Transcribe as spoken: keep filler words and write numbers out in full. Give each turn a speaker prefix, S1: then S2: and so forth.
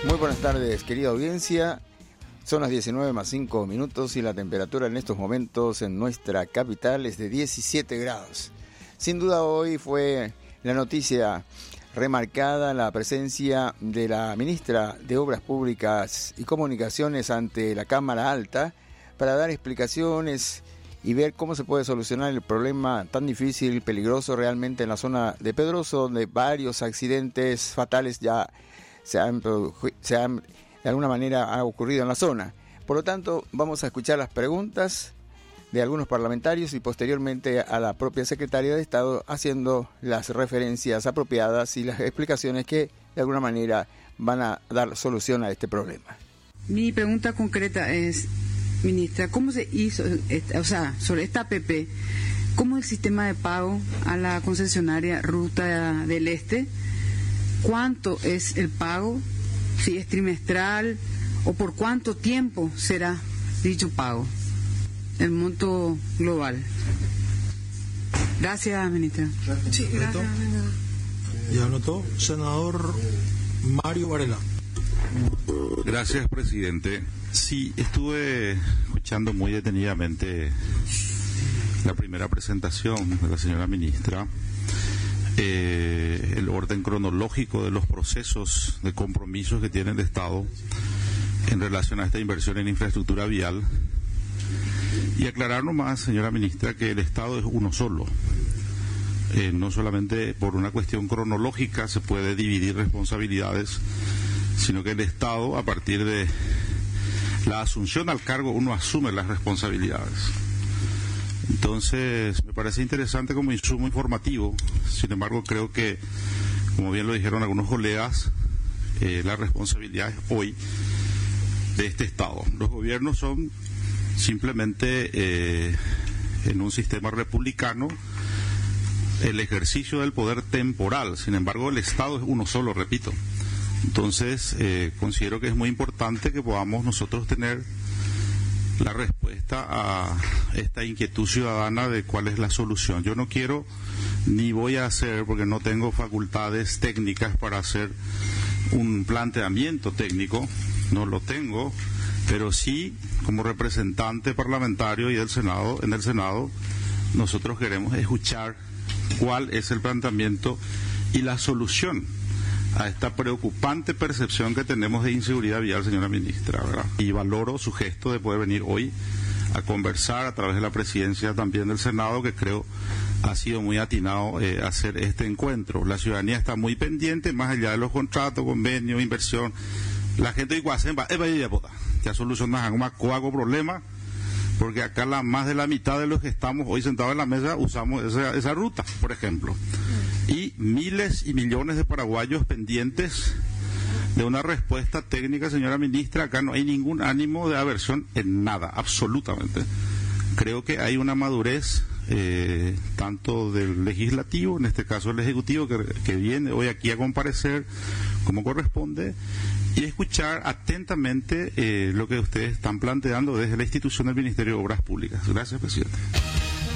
S1: Muy buenas tardes, querida audiencia. Son las diecinueve más cinco minutos y la temperatura en estos momentos en nuestra capital es de diecisiete grados. Sin duda hoy fue la noticia remarcada la presencia de la ministra de Obras Públicas y Comunicaciones ante la Cámara Alta para dar explicaciones y ver cómo se puede solucionar el problema tan difícil y peligroso realmente en la zona de Pedroso, donde varios accidentes fatales ya se han, se han de alguna manera ha ocurrido en la zona. Por lo tanto, vamos a escuchar las preguntas de algunos parlamentarios y posteriormente a la propia secretaria de Estado haciendo las referencias apropiadas y las explicaciones que de alguna manera van a dar solución a este problema.
S2: Mi pregunta concreta es, ministra, ¿cómo se hizo, o sea, sobre esta A P P, cómo es el sistema de pago a la concesionaria Ruta del Este? ¿Cuánto es el pago? Si es trimestral o por cuánto tiempo será dicho pago, el monto global. Gracias, ministra.
S3: Sí, gracias. Ya anotó, senador Mario Varela.
S4: Gracias, presidente. Sí, estuve escuchando muy detenidamente la primera presentación de la señora ministra. Eh, el orden cronológico de los procesos de compromisos que tiene el Estado en relación a esta inversión en infraestructura vial, y aclarar nomás, señora ministra, que el Estado es uno solo. Eh, no solamente por una cuestión cronológica se puede dividir responsabilidades, sino que el Estado, a partir de la asunción al cargo, uno asume las responsabilidades. Entonces, me parece interesante como insumo informativo. Sin embargo, creo que, como bien lo dijeron algunos colegas, eh, la responsabilidad es hoy de este Estado. Los gobiernos son simplemente, eh, en un sistema republicano, el ejercicio del poder temporal. Sin embargo, el Estado es uno solo, repito. Entonces, eh, considero que es muy importante que podamos nosotros tener la respuesta a esta inquietud ciudadana de cuál es la solución. Yo no quiero ni voy a hacer, porque no tengo facultades técnicas para hacer un planteamiento técnico, no lo tengo, pero sí como representante parlamentario y del Senado, en el Senado, nosotros queremos escuchar cuál es el planteamiento y la solución a esta preocupante percepción que tenemos de inseguridad vial, señora ministra, ¿verdad? Y valoro su gesto de poder venir hoy a conversar a través de la presidencia también del Senado, que creo ha sido muy atinado eh, hacer este encuentro. La ciudadanía está muy pendiente, más allá de los contratos, convenios, inversión. La gente de Iguacén va, ya solucionan un coago problema, porque acá la más de la mitad de los que estamos hoy sentados en la mesa usamos esa, esa ruta, por ejemplo. Y miles y millones de paraguayos pendientes de una respuesta técnica, señora ministra. Acá no hay ningún ánimo de aversión en nada, absolutamente. Creo que hay una madurez eh, tanto del legislativo, en este caso el ejecutivo, que, que viene hoy aquí a comparecer como corresponde y escuchar atentamente eh, lo que ustedes están planteando desde la institución del Ministerio de Obras Públicas. Gracias, presidente.